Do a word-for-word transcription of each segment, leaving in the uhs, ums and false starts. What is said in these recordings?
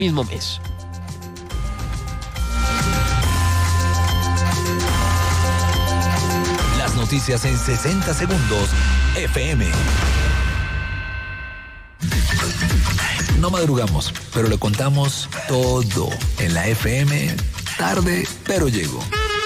mismo mes. Las noticias en sesenta segundos, F M. No madrugamos, pero le contamos todo en la F M. Tarde, pero llegó.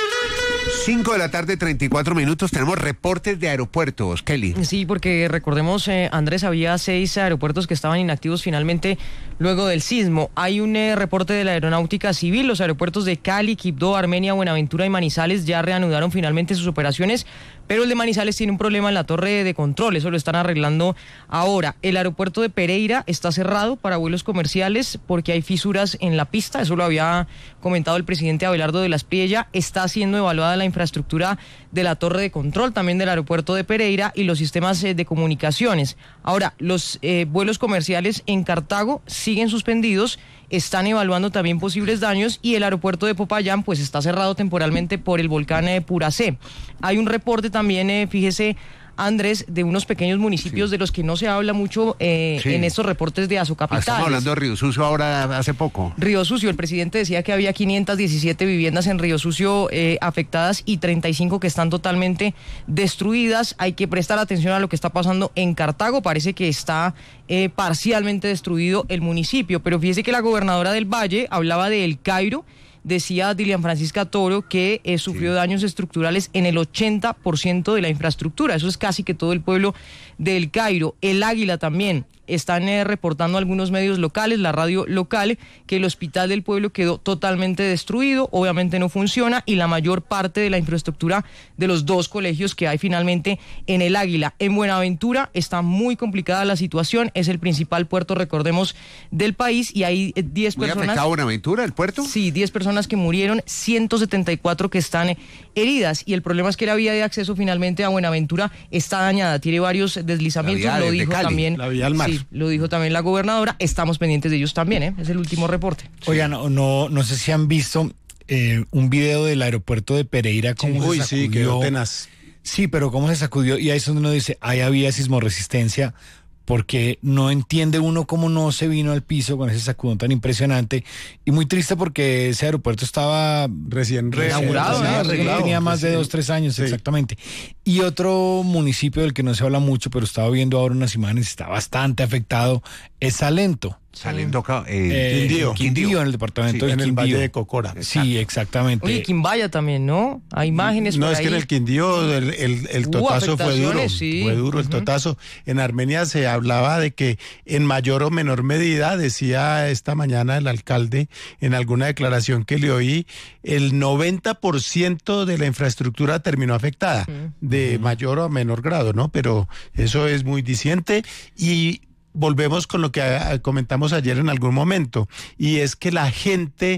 cinco de la tarde, treinta y cuatro minutos, tenemos reportes de aeropuertos, Kelly. Sí, porque recordemos, eh, Andrés, había seis aeropuertos que estaban inactivos finalmente luego del sismo. Hay un eh, reporte de la Aeronáutica Civil, los aeropuertos de Cali, Quibdó, Armenia, Buenaventura y Manizales ya reanudaron finalmente sus operaciones, pero el de Manizales tiene un problema en la torre de control, eso lo están arreglando ahora. El aeropuerto de Pereira está cerrado para vuelos comerciales porque hay fisuras en la pista, eso lo había comentado el presidente Abelardo de la Espriella. Está siendo evaluada la infraestructura de la torre de control, también del aeropuerto de Pereira y los sistemas eh, de comunicaciones. Ahora, los eh, vuelos comerciales en Cartago siguen suspendidos, están evaluando también posibles daños y el aeropuerto de Popayán pues está cerrado temporalmente por el volcán eh, Puracé. Hay un reporte también, eh, fíjese, Andrés, de unos pequeños municipios sí. de los que no se habla mucho eh, sí. en estos reportes de Azocapital. Estamos hablando de Río Sucio ahora hace poco. Río Sucio, el presidente decía que había quinientas diecisiete viviendas en Río Sucio eh, afectadas y treinta y cinco que están totalmente destruidas. Hay que prestar atención a lo que está pasando en Cartago. Parece que está eh, parcialmente destruido el municipio, pero fíjese que la gobernadora del Valle hablaba de El Cairo. Decía Dilian Francisca Toro que eh, sufrió sí. daños estructurales en el ochenta por ciento de la infraestructura. Eso es casi que todo el pueblo de El Cairo. El Águila también. Están eh, reportando algunos medios locales, la radio local, que el hospital del pueblo quedó totalmente destruido, obviamente no funciona, y la mayor parte de la infraestructura de los dos colegios que hay finalmente en El Águila. En Buenaventura está muy complicada la situación, es el principal puerto, recordemos, del país, y hay eh, diez personas... ¿Muy afectado Buenaventura, el puerto? Sí, diez personas que murieron, ciento setenta y cuatro que están eh, heridas, y el problema es que la vía de acceso finalmente a Buenaventura está dañada, tiene varios deslizamientos, lo dijo Cali, también... La vía al mar. Sí, lo dijo también la gobernadora, estamos pendientes de ellos también, ¿eh? Es el último reporte. Oigan, no, no, no sé si han visto eh, un video del aeropuerto de Pereira, cómo sí, se uy, sacudió. Sí, quedó tenaz. Sí, pero cómo se sacudió, y ahí es donde uno dice, ahí había sismoresistencia, porque no entiende uno cómo no se vino al piso con ese sacudón tan impresionante, y muy triste porque ese aeropuerto estaba recién reinaugurado, recién, ¿no? arreglado, tenía más recién. de dos, tres años, sí. exactamente. Y otro municipio del que no se habla mucho, pero estaba viendo ahora unas imágenes, está bastante afectado, es Salento. Salento, eh, eh, Quindío. Quindío, en el departamento sí, de en Quindío. el Valle de Cocora. Sí, exactamente. Oye, Quimbaya también, ¿no? Hay imágenes No, por es ahí. que en el Quindío el, el, el totazo fue duro. Sí. Fue duro el uh-huh. totazo. En Armenia se hablaba de que en mayor o menor medida, decía esta mañana el alcalde en alguna declaración que le oí, el noventa por ciento de la infraestructura terminó afectada, uh-huh. de mayor o menor grado, ¿no? Pero eso es muy diciente y volvemos con lo que comentamos ayer en algún momento, y es que la gente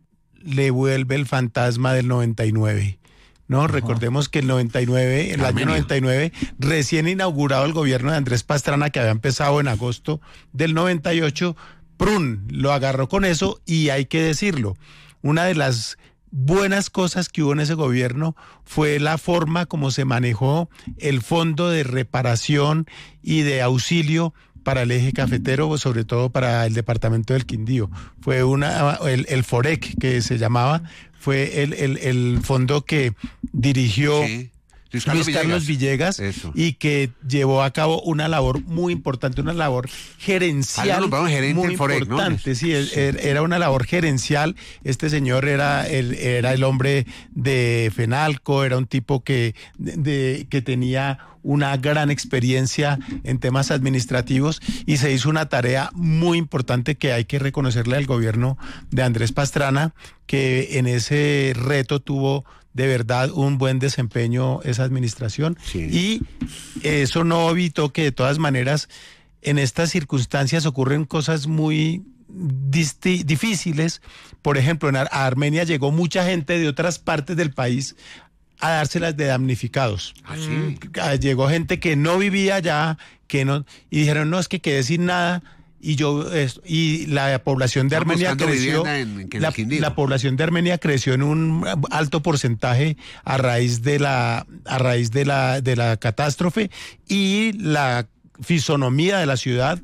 le vuelve el fantasma del noventa y nueve. No, uh-huh. recordemos que el noventa y nueve, el año noventa y nueve, recién inaugurado el gobierno de Andrés Pastrana, que había empezado en agosto del noventa y ocho, prun, lo agarró con eso, y hay que decirlo, una de las buenas cosas que hubo en ese gobierno fue la forma como se manejó el fondo de reparación y de auxilio para el eje cafetero, sobre todo para el departamento del Quindío. Fue una el, el FOREC, que se llamaba, fue el, el, el fondo que dirigió sí. Luis Carlos, Luis Carlos Villegas, Villegas y que llevó a cabo una labor muy importante, una labor gerencial muy Forec, importante, ¿no? sí, sí, era una labor gerencial. Este señor era el, era el hombre de Fenalco, era un tipo que, de, de, que tenía una gran experiencia en temas administrativos y se hizo una tarea muy importante que hay que reconocerle al gobierno de Andrés Pastrana, que en ese reto tuvo de verdad un buen desempeño esa administración sí. y eso no evitó que de todas maneras en estas circunstancias ocurren cosas muy disti- difíciles. Por ejemplo, en Ar- a Armenia llegó mucha gente de otras partes del país a dárselas de damnificados. ¿Ah, sí? Llegó gente que no vivía allá, que no, y dijeron, no, es que quedé sin nada. Y yo esto, y la población de Estamos Armenia creció en, en la, la población de Armenia creció en un alto porcentaje a raíz de la a raíz de la de la catástrofe, y la fisonomía de la ciudad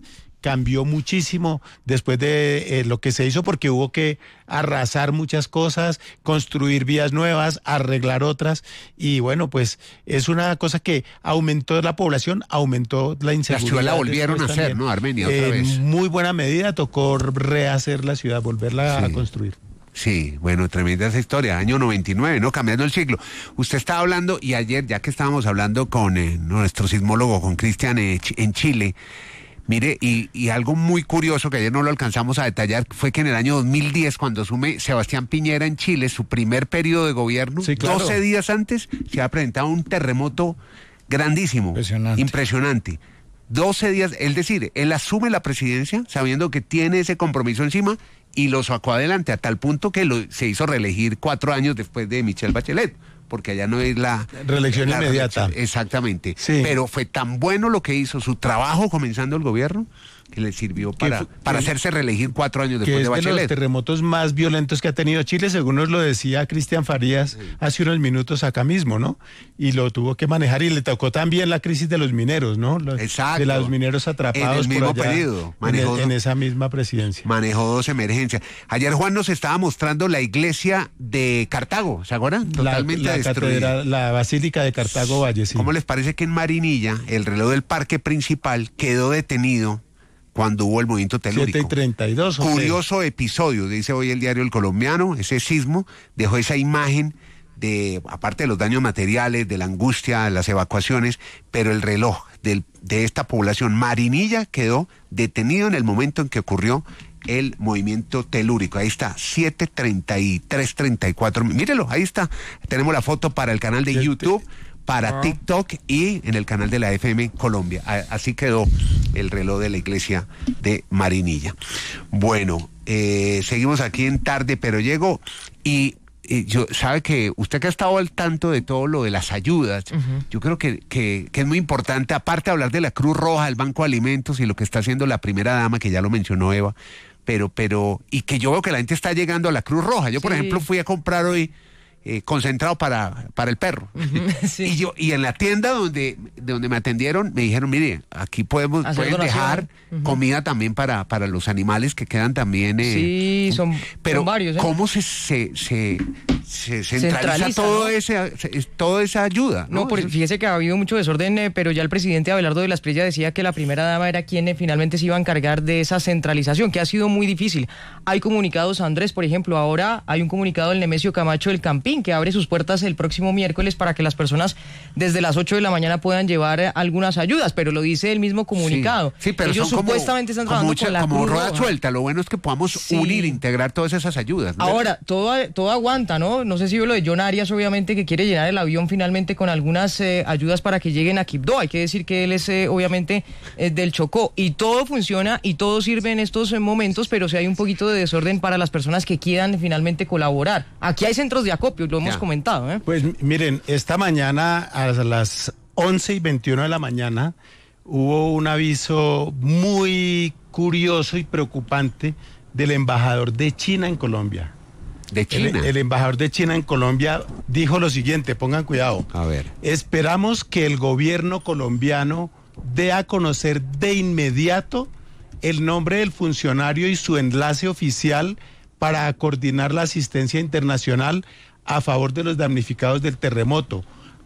cambió muchísimo después de eh, lo que se hizo, porque hubo que arrasar muchas cosas, construir vías nuevas, arreglar otras, y bueno, pues es una cosa que aumentó la población, aumentó la inseguridad. La ciudad la volvieron a hacer, también. ¿no, Armenia? Otra En vez. muy buena medida tocó rehacer la ciudad, volverla Sí. a construir. Sí, bueno, tremenda esa historia, año noventa y nueve, ¿no? Cambiando el siglo. Usted estaba hablando, y ayer, ya que estábamos hablando con eh, nuestro sismólogo, con Cristian eh, en Chile, mire, y, y algo muy curioso que ayer no lo alcanzamos a detallar, fue que en el año dos mil diez, cuando asume Sebastián Piñera en Chile, su primer periodo de gobierno, Sí, claro. doce días antes, se ha presentado un terremoto grandísimo, Impresionante. impresionante. doce días, es decir, él asume la presidencia sabiendo que tiene ese compromiso encima y lo sacó adelante a tal punto que lo, se hizo reelegir cuatro años después de Michelle Bachelet, porque allá no es la Reelección la inmediata. reelección. Exactamente. Sí. Pero fue tan bueno lo que hizo, su trabajo comenzando el gobierno, que le sirvió para, fu- para que- hacerse reelegir cuatro años que después es de de los Bachelet. terremotos más violentos que ha tenido Chile, según nos lo decía Cristian Farías hace unos minutos acá mismo, ¿no? Y lo tuvo que manejar, y le tocó también la crisis de los mineros, ¿no? Los- Exacto. De los mineros atrapados En el mismo por allá, periodo, en, manejó- el- en esa misma presidencia. Manejó dos emergencias. Ayer Juan nos estaba mostrando la iglesia de Cartago, ¿se acuerdan? La, Totalmente la destruida. catedral, la Basílica de Cartago Valle, sí. ¿Cómo les parece que en Marinilla el reloj del parque principal quedó detenido cuando hubo el movimiento telúrico? siete y treinta y dos. ¿o qué? Curioso episodio, dice hoy el diario El Colombiano, ese sismo dejó esa imagen de, aparte de los daños materiales, de la angustia, de las evacuaciones, pero el reloj del, de esta población Marinilla quedó detenido en el momento en que ocurrió el movimiento telúrico. Ahí está, siete treinta y tres, treinta y cuatro. Mírelo, ahí está. Tenemos la foto para el canal de Este- YouTube, para TikTok y en el canal de la F M Colombia. A- Así quedó el reloj de la iglesia de Marinilla. Bueno, eh, seguimos aquí en Tarde, pero llego y... y yo, sabe que usted que ha estado al tanto de todo lo de las ayudas, yo creo que, que, que es muy importante, aparte de hablar de la Cruz Roja, el Banco de Alimentos y lo que está haciendo la primera dama, que ya lo mencionó Eva, pero, pero, y que yo veo que la gente está llegando a la Cruz Roja. Yo, por Sí. ejemplo, fui a comprar hoy eh, concentrado para, para el perro. Sí. Y yo, y en la tienda donde, de donde me atendieron, me dijeron, mire, aquí podemos, Hacer pueden donación. dejar Ujú. comida también para, para los animales que quedan también. eh, Sí, son, pero son varios. ¿eh? ¿cómo se, se, se, se centraliza, Centraliza, todo ¿no? ese, se- toda esa ayuda? No, No, por- Eso- fíjese que ha habido mucho desorden, eh, pero ya el presidente Abelardo de la Espriella decía que la primera dama era quien eh, finalmente se iba a encargar de esa centralización, que ha sido muy difícil. Hay comunicados, Andrés, por ejemplo, ahora hay un comunicado del Nemesio Camacho del Campín, que abre sus puertas el próximo miércoles para que las personas desde las ocho de la mañana puedan llevar eh, algunas ayudas, pero lo dice el mismo comunicado. Sí, sí, pero ellos son como- supuestamente están como trabajando mucha- con la como Cruz rueda Roja. suelta. Lo bueno es que podamos Sí. unir, integrar todas esas ayudas, ¿no? Ahora, todo, todo aguanta, ¿no? No sé si vio lo de John Arias, obviamente, que quiere llenar el avión finalmente con algunas eh, ayudas para que lleguen a Quibdó. Hay que decir que él es, eh, obviamente, eh, del Chocó. Y todo funciona y todo sirve en estos eh, momentos, pero si hay un poquito de desorden para las personas que quieran finalmente colaborar. Aquí hay centros de acopio, lo hemos Ya. comentado, ¿eh? Pues miren, esta mañana a las once y veintiuno de la mañana hubo un aviso muy curioso y preocupante del embajador de China en Colombia. De El, China. el embajador de China en Colombia dijo lo siguiente, pongan cuidado. A ver. Esperamos que el gobierno colombiano dé a conocer de inmediato el nombre del funcionario y su enlace oficial para coordinar la asistencia internacional a favor de los damnificados del terremoto.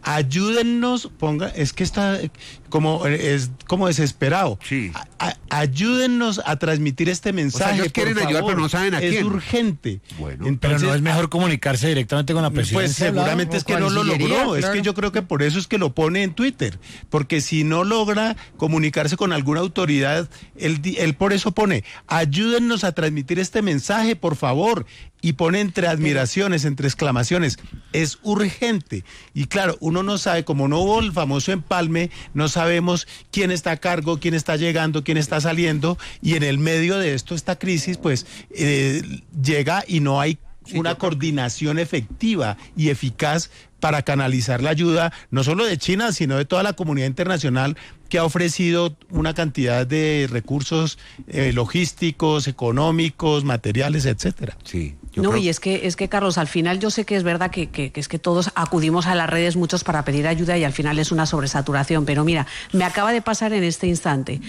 Ayúdennos, ponga, es que está como es como desesperado. Sí. A- a- ayúdennos a transmitir este mensaje. ellos quieren por ayudar, favor. pero no saben a es quién. urgente. Bueno. Pero Entonces, no es mejor comunicarse directamente con la presidencia. pues seguramente o es que con no lo Cancillería, logró. Es claro. que yo creo que por eso es que lo pone en Twitter. Porque si no logra comunicarse con alguna autoridad, él, di- él por eso pone, ayúdennos a transmitir este mensaje, por favor. Y pone entre admiraciones, entre exclamaciones, es urgente. Y claro, uno no sabe, como no hubo el famoso empalme, no sabemos quién está a cargo, quién está llegando, quién está saliendo. Y en el medio de esto, esta crisis, pues eh, llega y no hay Sí, una yo creo que- coordinación efectiva y eficaz para canalizar la ayuda, no solo de China, sino de toda la comunidad internacional que ha ofrecido una cantidad de recursos eh, logísticos, económicos, materiales, etcétera. Sí. Yo no, creo... y es que, es que, Carlos, al final yo sé que es verdad que, que, que es que todos acudimos a las redes muchos para pedir ayuda y al final es una sobresaturación, pero mira, me acaba de pasar en este instante.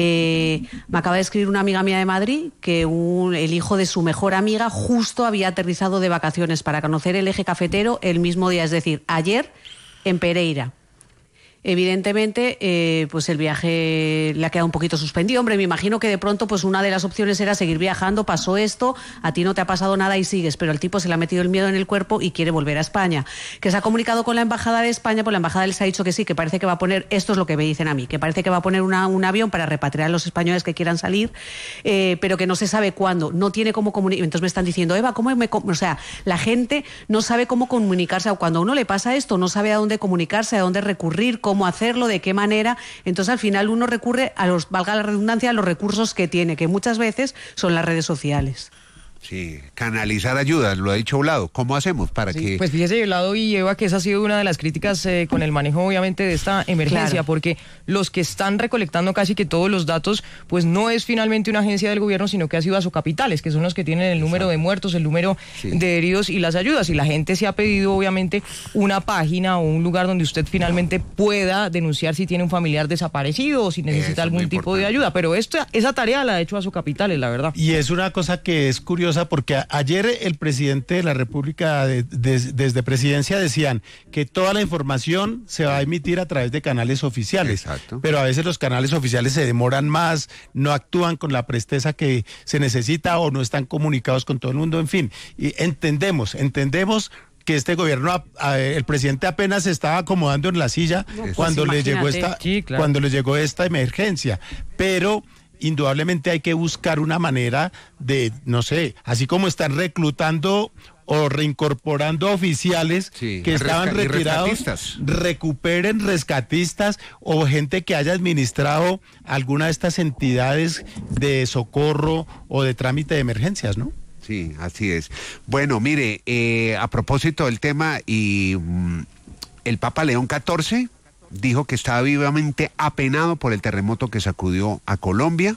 Eh, me acaba de escribir una amiga mía de Madrid que un, el hijo de su mejor amiga justo había aterrizado de vacaciones para conocer el eje cafetero el mismo día, es decir, ayer en Pereira. Evidentemente, eh, pues el viaje le ha quedado un poquito suspendido. Hombre, me imagino que de pronto pues una de las opciones era seguir viajando, pasó esto, a ti no te ha pasado nada y sigues, pero el tipo se le ha metido el miedo en el cuerpo y quiere volver a España. Que se ha comunicado con la Embajada de España, pues la Embajada les ha dicho que sí, que parece que va a poner, esto es lo que me dicen a mí, que parece que va a poner una, un avión para repatriar a los españoles que quieran salir, eh, pero que no se sabe cuándo, no tiene cómo comunicar. Entonces me están diciendo, Eva, ¿cómo me...? O sea, la gente no sabe cómo comunicarse, o cuando a uno le pasa esto, no sabe a dónde comunicarse, a dónde recurrir, cómo hacerlo, de qué manera. Entonces al final uno recurre a los, valga la redundancia, a los recursos que tiene, que muchas veces son las redes sociales. Sí, canalizar ayudas, lo ha dicho Vlado. ¿Cómo hacemos para sí, que...? Pues fíjese, Vlado y Eva, que esa ha sido una de las críticas eh, con el manejo, obviamente, de esta emergencia, claro. Porque los que están recolectando casi que todos los datos, pues no es finalmente una agencia del gobierno, sino que ha sido Asocapitales, que son los que tienen el número de muertos, el número sí. de heridos y las ayudas. Y la gente se ha pedido, obviamente, una página o un lugar donde usted finalmente pueda denunciar si tiene un familiar desaparecido o si necesita Eso algún tipo de ayuda. Pero esto, esa tarea la ha hecho Asocapitales, la verdad. Y es una cosa que es curiosa, porque ayer el presidente de la República de, de, desde presidencia decían que toda la información se va a emitir a través de canales oficiales. Exacto. Pero a veces los canales oficiales se demoran más, no actúan con la presteza que se necesita o no están comunicados con todo el mundo, en fin. Y entendemos, entendemos que este gobierno, el presidente apenas se estaba acomodando en la silla no, pues cuando le llegó esta, sí, claro. cuando le llegó esta emergencia, pero indudablemente hay que buscar una manera de, no sé, así como están reclutando o reincorporando oficiales sí, que estaban resca- retirados, recuperen rescatistas o gente que haya administrado alguna de estas entidades de socorro o de trámite de emergencias, ¿no? Sí, así es. Bueno, mire, eh, a propósito del tema, y mm, el Papa León catorce dijo que estaba vivamente apenado por el terremoto que sacudió a Colombia.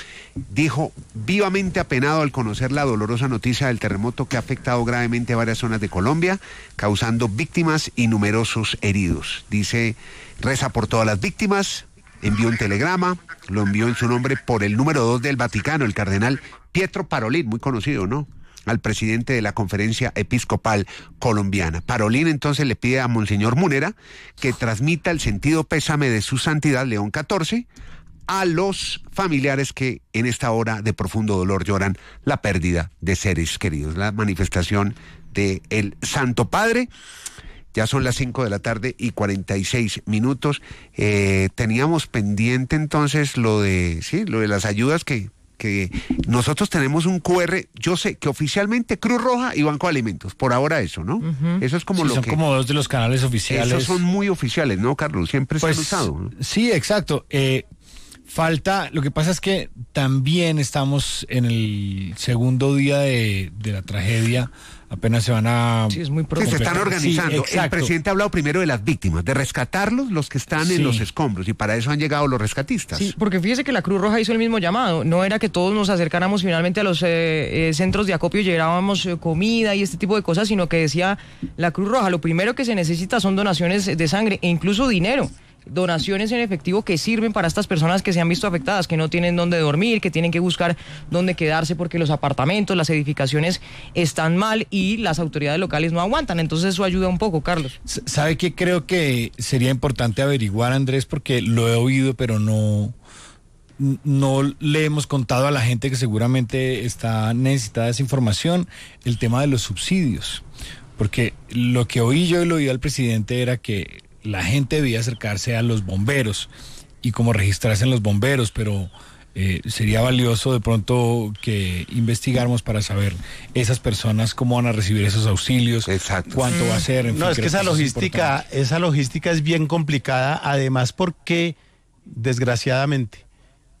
Dijo vivamente apenado al conocer la dolorosa noticia del terremoto que ha afectado gravemente a varias zonas de Colombia, causando víctimas y numerosos heridos. Dice, reza por todas las víctimas, envió un telegrama, lo envió en su nombre por el número dos del Vaticano, el cardenal Pietro Parolin, muy conocido, ¿no?, al presidente de la Conferencia Episcopal Colombiana. Parolin entonces le pide a Monseñor Munera que transmita el sentido pésame de su santidad León catorce a los familiares que en esta hora de profundo dolor lloran la pérdida de seres queridos. La manifestación del Santo Padre. Ya son las cinco de la tarde y cuarenta y seis minutos. Eh, teníamos pendiente entonces lo de, sí, lo de las ayudas que... que nosotros tenemos un cu erre, yo sé que oficialmente Cruz Roja y Banco de Alimentos, por ahora eso, ¿no? Uh-huh. Eso es como sí, lo son que... son como dos de los canales oficiales. Esos son muy oficiales, ¿no, Carlos? Siempre se pues, han usado, ¿no? Sí, exacto. Eh, falta, lo que pasa es que también estamos en el segundo día de, de la tragedia. Apenas se van a... Sí, es muy sí, se están organizando. Sí, el presidente ha hablado primero de las víctimas, de rescatarlos, los que están sí. en los escombros, y para eso han llegado los rescatistas. Sí, porque fíjese que la Cruz Roja hizo el mismo llamado. No era que todos nos acercáramos finalmente a los eh, eh, centros de acopio y llevábamos eh, comida y este tipo de cosas, sino que decía la Cruz Roja, lo primero que se necesita son donaciones de sangre e incluso dinero. Donaciones en efectivo que sirven para estas personas que se han visto afectadas, que no tienen dónde dormir, que tienen que buscar dónde quedarse porque los apartamentos, las edificaciones están mal y las autoridades locales no aguantan. Entonces eso ayuda un poco, Carlos. ¿Sabe qué creo que sería importante averiguar, Andrés? Porque lo he oído, pero no, no le hemos contado a la gente que seguramente está necesitada de esa información, el tema de los subsidios. Porque lo que oí yo y lo oí al presidente era que la gente debía acercarse a los bomberos y como registrarse en los bomberos, pero eh, sería valioso de pronto que investigáramos para saber esas personas cómo van a recibir esos auxilios, exacto, cuánto mm. va a ser. En no, fin, es que esa logística, esa logística es bien complicada, además porque, desgraciadamente,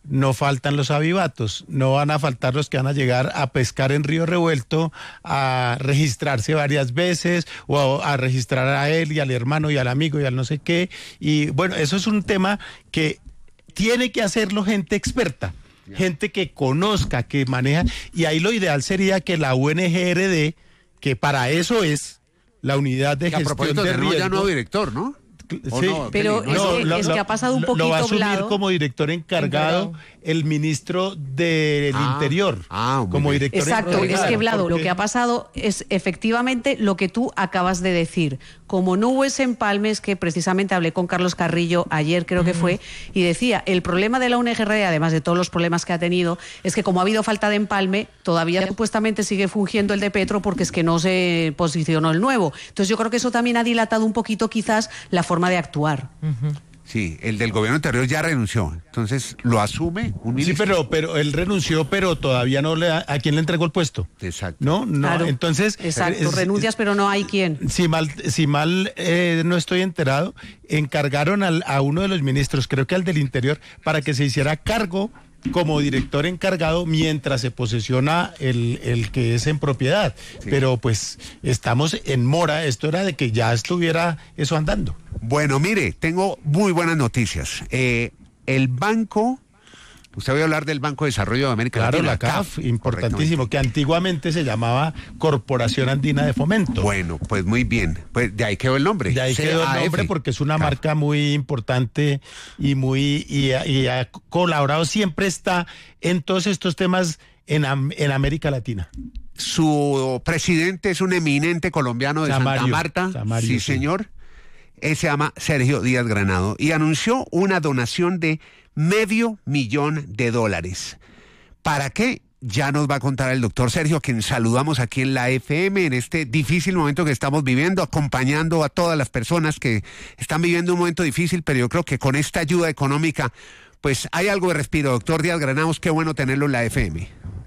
no faltan los avivatos, no van a faltar los que van a llegar a pescar en Río Revuelto, a registrarse varias veces, o a, a registrar a él y al hermano y al amigo y al no sé qué. Y bueno, eso es un tema que tiene que hacerlo gente experta, gente que conozca, que maneja, y ahí lo ideal sería que la U N G R D, que para eso es la unidad de gestión a propósito, de riesgo, ya nuevo director, ¿no? Sí, no, pero no, es, que, lo, es que ha pasado un lo, poquito lo va a asumir blado. como director encargado, encargado el ministro del ah, Interior, ah, como director Exacto, encargado. es que Vlado, porque... lo que ha pasado es efectivamente lo que tú acabas de decir. Como no hubo ese empalme, es que precisamente hablé con Carlos Carrillo ayer, creo que fue, y decía, el problema de la U N G R D, además de todos los problemas que ha tenido, es que como ha habido falta de empalme, todavía supuestamente sigue fungiendo el de Petro porque es que no se posicionó el nuevo. Entonces yo creo que eso también ha dilatado un poquito quizás la forma de actuar. Uh-huh. Sí, el del gobierno anterior ya renunció, entonces lo asume un ministro. Sí, pero, pero él renunció, pero todavía no le a, a quién le entregó el puesto. Exacto. No, no, claro. Entonces. Exacto, es, renuncias, pero no hay quien. Si mal, si mal eh, no estoy enterado, encargaron al, a uno de los ministros, creo que al del Interior, para que se hiciera cargo como director encargado mientras se posesiona el, el que es en propiedad. Sí. Pero pues estamos en mora, esto era de que ya estuviera eso andando. Bueno, mire, tengo muy buenas noticias. Eh, el banco, usted va a hablar del Banco de Desarrollo de América claro, Latina. la C A F, importantísimo, que antiguamente se llamaba Corporación Andina de Fomento. Bueno, pues muy bien, pues de ahí quedó el nombre. De ahí C A F. quedó el nombre porque es una C A F. Marca muy importante y muy y, y ha colaborado, siempre está en todos estos temas en, en América Latina. Su presidente es un eminente colombiano de Samario, Santa Marta, Samario, sí, sí señor. Él se llama Sergio Díaz Granado y anunció una donación de medio millón de dólares. ¿Para qué? Ya nos va a contar el doctor Sergio, a quien saludamos aquí en la F M en este difícil momento que estamos viviendo, acompañando a todas las personas que están viviendo un momento difícil, pero yo creo que con esta ayuda económica, pues hay algo de respiro. Doctor Díaz Granados, qué bueno tenerlo en la F M.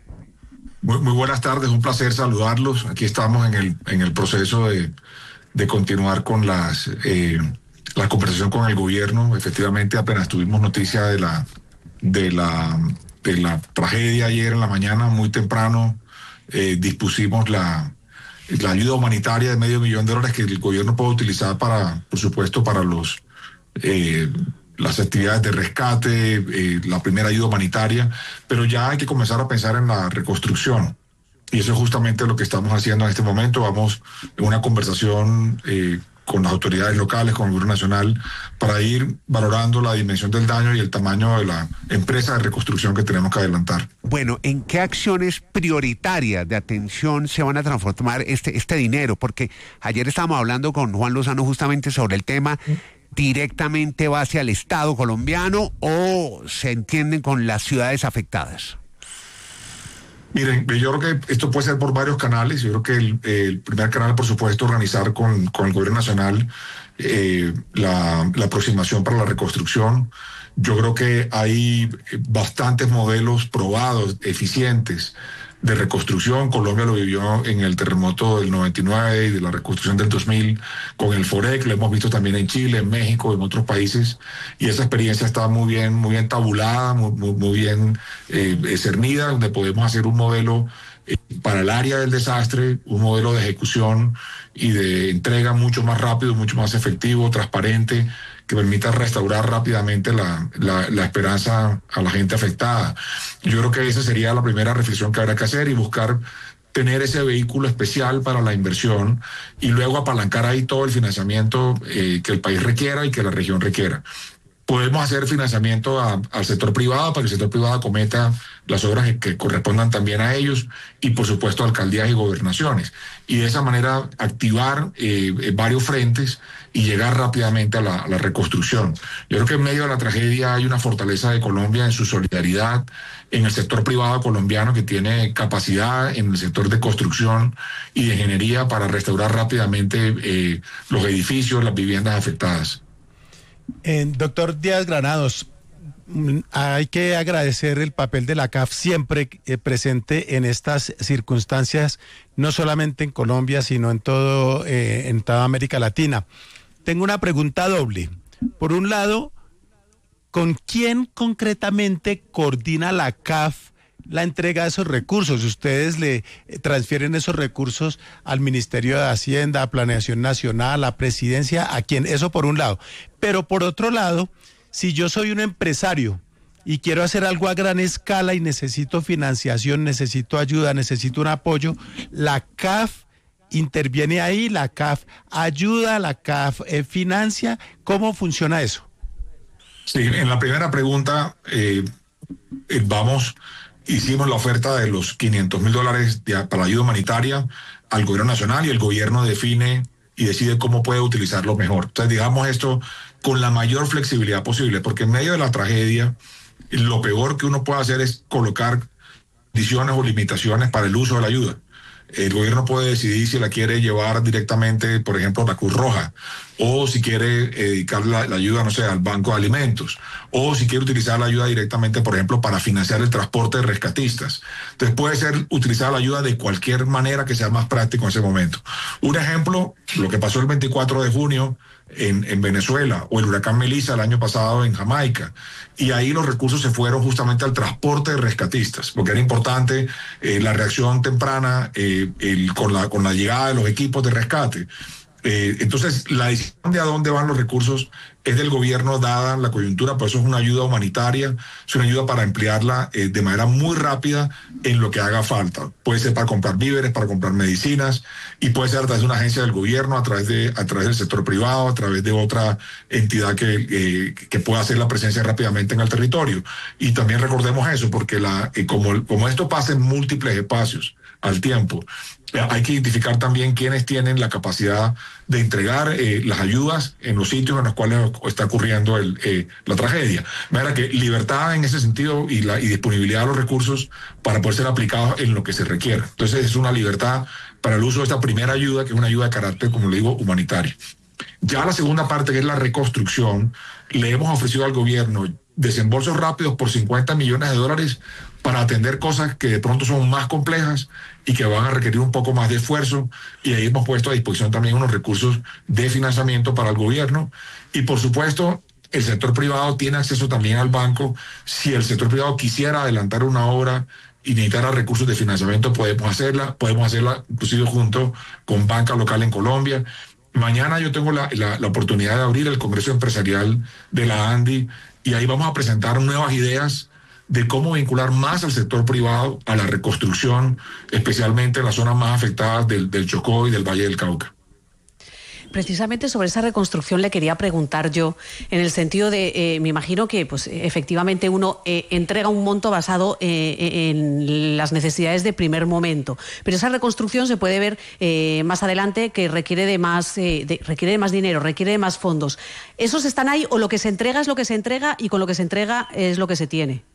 Muy, muy buenas tardes, un placer saludarlos. Aquí estamos en el, en el proceso de, de continuar con las... Eh, la conversación con el gobierno. Efectivamente, apenas tuvimos noticia de la de la de la tragedia ayer en la mañana, muy temprano, eh, dispusimos la, la ayuda humanitaria de medio millón de dólares que el gobierno puede utilizar para, por supuesto, para los eh, las actividades de rescate, eh, la primera ayuda humanitaria, pero ya hay que comenzar a pensar en la reconstrucción. Y eso es justamente lo que estamos haciendo en este momento. Vamos en una conversación eh, con las autoridades locales, con el gobierno nacional, para ir valorando la dimensión del daño y el tamaño de la empresa de reconstrucción que tenemos que adelantar. Bueno, ¿en qué acciones prioritarias de atención se van a transformar este, este dinero? Porque ayer estábamos hablando con Juan Lozano justamente sobre el tema, ¿directamente va hacia el Estado colombiano o se entienden con las ciudades afectadas? Miren, yo creo que esto puede ser por varios canales. Yo creo que el, el primer canal, por supuesto, organizar con, con el gobierno nacional eh, la, la aproximación para la reconstrucción. Yo creo que hay bastantes modelos probados, eficientes, de reconstrucción. Colombia lo vivió en el terremoto del noventa y nueve y de la reconstrucción del dos mil con el FOREC, lo hemos visto también en Chile, en México, en otros países, y esa experiencia está muy bien, muy bien tabulada, muy, muy, muy bien eh, cernida, donde podemos hacer un modelo eh, para el área del desastre, un modelo de ejecución y de entrega mucho más rápido, mucho más efectivo, transparente, que permita restaurar rápidamente la, la, la esperanza a la gente afectada. Yo creo que esa sería la primera reflexión que habrá que hacer y buscar tener ese vehículo especial para la inversión y luego apalancar ahí todo el financiamiento eh, que el país requiera y que la región requiera. Podemos hacer financiamiento a, al sector privado para que el sector privado cometa las obras que, que correspondan también a ellos y por supuesto alcaldías y gobernaciones. Y de esa manera activar eh, varios frentes y llegar rápidamente a la, a la reconstrucción. Yo creo que en medio de la tragedia hay una fortaleza de Colombia en su solidaridad, en el sector privado colombiano que tiene capacidad en el sector de construcción y de ingeniería para restaurar rápidamente eh, los edificios, las viviendas afectadas. Eh, doctor Díaz Granados, hay que agradecer el papel de la C A F siempre eh, presente en estas circunstancias, no solamente en Colombia, sino en todo, eh, en toda América Latina. Tengo una pregunta doble. Por un lado, ¿con quién concretamente coordina la C A F la entrega de esos recursos? Ustedes le transfieren esos recursos al Ministerio de Hacienda, a Planeación Nacional, a Presidencia, ¿a quién? Eso por un lado. Pero por otro lado, si yo soy un empresario y quiero hacer algo a gran escala y necesito financiación, necesito ayuda, necesito un apoyo, la C A F interviene ahí, la C A F ayuda, la C A F eh, financia. ¿Cómo funciona eso? Sí, en la primera pregunta, eh, eh, vamos... hicimos la oferta de los quinientos mil dólares de, para la ayuda humanitaria al gobierno nacional, y el gobierno define y decide cómo puede utilizarlo mejor. Entonces, digamos esto con la mayor flexibilidad posible, porque en medio de la tragedia, lo peor que uno puede hacer es colocar condiciones o limitaciones para el uso de la ayuda. El gobierno puede decidir si la quiere llevar directamente, por ejemplo, a la Cruz Roja, o si quiere dedicar la, la ayuda, no sé, al Banco de Alimentos, o si quiere utilizar la ayuda directamente, por ejemplo, para financiar el transporte de rescatistas. Entonces puede ser utilizar la ayuda de cualquier manera que sea más práctico en ese momento. Un ejemplo, lo que pasó el veinticuatro de junio en, en Venezuela, o el huracán Melissa el año pasado en Jamaica. Y ahí los recursos se fueron justamente al transporte de rescatistas, porque era importante eh, la reacción temprana eh, el, con, la, con la llegada de los equipos de rescate. Eh, entonces, la decisión de a dónde van los recursos es del gobierno dada la coyuntura, por eso es una ayuda humanitaria, es una ayuda para emplearla eh, de manera muy rápida en lo que haga falta. Puede ser para comprar víveres, para comprar medicinas, y puede ser a través de una agencia del gobierno, a través, de, a través del sector privado, a través de otra entidad que, eh, que pueda hacer la presencia rápidamente en el territorio. Y también recordemos eso, porque la, eh, como, como esto pasa en múltiples espacios al tiempo, hay que identificar también quiénes tienen la capacidad de entregar eh, las ayudas en los sitios en los cuales está ocurriendo el, eh, la tragedia. De manera que libertad en ese sentido y, la, y disponibilidad de los recursos para poder ser aplicados en lo que se requiera. Entonces es una libertad para el uso de esta primera ayuda, que es una ayuda de carácter, como le digo, humanitario. Ya la segunda parte, que es la reconstrucción, le hemos ofrecido al gobierno desembolsos rápidos por cincuenta millones de dólares para atender cosas que de pronto son más complejas y que van a requerir un poco más de esfuerzo, y ahí hemos puesto a disposición también unos recursos de financiamiento para el gobierno. Y por supuesto, el sector privado tiene acceso también al banco. Si el sector privado quisiera adelantar una obra y necesitara recursos de financiamiento, podemos hacerla, podemos hacerla inclusive junto con banca local en Colombia. Mañana yo tengo la, la, la oportunidad de abrir el Congreso Empresarial de la ANDI, y ahí vamos a presentar nuevas ideas de cómo vincular más al sector privado a la reconstrucción, especialmente en las zonas más afectadas del, del Chocó y del Valle del Cauca. Precisamente sobre esa reconstrucción le quería preguntar yo, en el sentido de, eh, me imagino que pues efectivamente uno eh, entrega un monto basado eh, en las necesidades de primer momento, pero esa reconstrucción se puede ver eh, más adelante que requiere de más, eh, de, requiere de más dinero, requiere de más fondos. ¿Esos están ahí, o lo que se entrega es lo que se entrega y con lo que se entrega es lo que se tiene?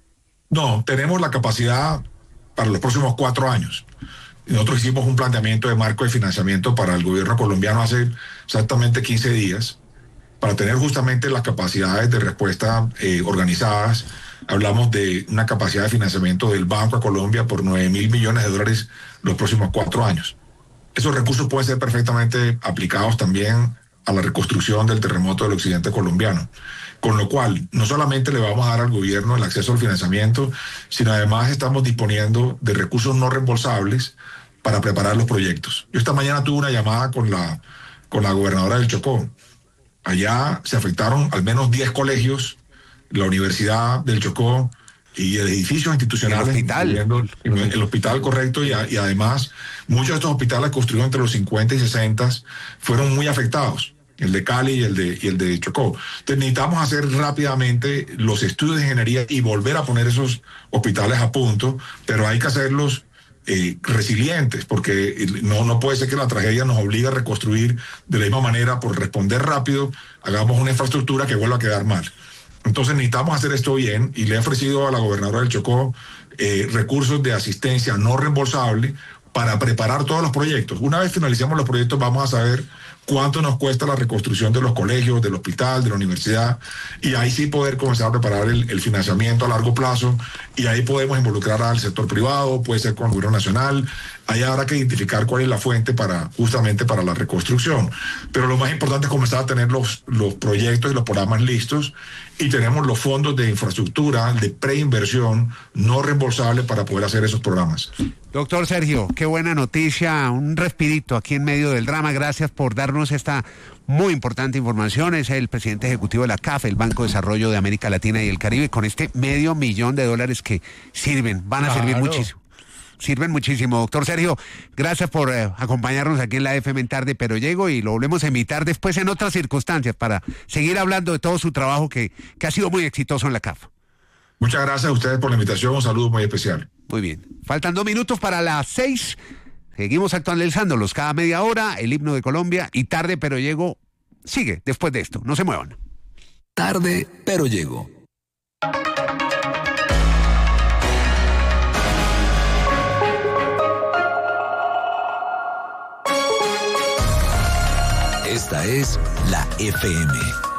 No, tenemos la capacidad para los próximos cuatro años. Nosotros hicimos un planteamiento de marco de financiamiento para el gobierno colombiano hace exactamente quince días, para tener justamente las capacidades de respuesta eh, organizadas. Hablamos de una capacidad de financiamiento del Banco a Colombia por nueve mil millones de dólares los próximos cuatro años. Esos recursos pueden ser perfectamente aplicados también a la reconstrucción del terremoto del occidente colombiano. Con lo cual, no solamente le vamos a dar al gobierno el acceso al financiamiento, sino además estamos disponiendo de recursos no reembolsables para preparar los proyectos. Yo esta mañana tuve una llamada con la, con la gobernadora del Chocó. Allá se afectaron al menos diez colegios, la Universidad del Chocó y edificios institucionales. El hospital. El, el hospital, correcto, y, a, y además muchos de estos hospitales construidos entre los cincuenta y sesenta fueron muy afectados. El de Cali y el de, y el de Chocó. Entonces necesitamos hacer rápidamente los estudios de ingeniería y volver a poner esos hospitales a punto, pero hay que hacerlos eh, resilientes, porque no, no puede ser que la tragedia nos obligue a reconstruir de la misma manera por responder rápido, hagamos una infraestructura que vuelva a quedar mal. Entonces necesitamos hacer esto bien, y le he ofrecido a la gobernadora del Chocó eh, recursos de asistencia no reembolsable para preparar todos los proyectos. Una vez finalicemos los proyectos, vamos a saber cuánto nos cuesta la reconstrucción de los colegios, del hospital, de la universidad, y ahí sí poder comenzar a preparar el, el financiamiento a largo plazo, y ahí podemos involucrar al sector privado, puede ser con el gobierno nacional, Ahí habrá que identificar cuál es la fuente para justamente para la reconstrucción. Pero lo más importante es comenzar a tener los, los proyectos y los programas listos, y tenemos los fondos de infraestructura, de preinversión no reembolsable para poder hacer esos programas. Doctor Sergio, qué buena noticia, un respirito aquí en medio del drama. Gracias por darnos esta muy importante información. Es el presidente ejecutivo de la C A F, el Banco de Desarrollo de América Latina y el Caribe, con este medio millón de dólares que sirven, van a claro. servir muchísimo. Sirven muchísimo. Doctor Sergio, gracias por eh, acompañarnos aquí en la F M en Tarde Pero Llego, y lo volvemos a invitar después en otras circunstancias para seguir hablando de todo su trabajo que, que ha sido muy exitoso en la C A F. Muchas gracias a ustedes por la invitación, un saludo muy especial. Muy bien, faltan dos minutos para las seis, seguimos actualizándolos cada media hora, el himno de Colombia, y Tarde Pero Llego sigue después de esto, no se muevan. Tarde Pero Llego. Esta es la F M.